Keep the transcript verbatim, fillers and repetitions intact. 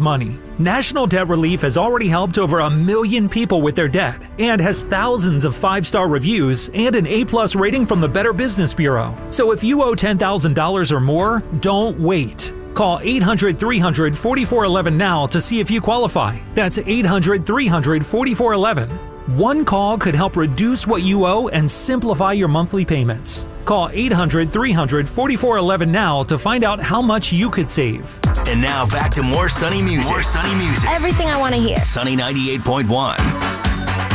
money. National Debt Relief has already helped over a million people with their debt and has thousands of five-star reviews and an A plus rating from the Better Business Bureau. So if you owe ten thousand dollars or more, don't wait. Call eight hundred, three hundred, four four one one now to see if you qualify. That's eight hundred, three hundred, four four one one. One call could help reduce what you owe and simplify your monthly payments. Call eight hundred, three hundred, four four one one now to find out how much you could save. And now back to more Sunny music. More Sunny music. Everything I want to hear. Sunny ninety-eight point one.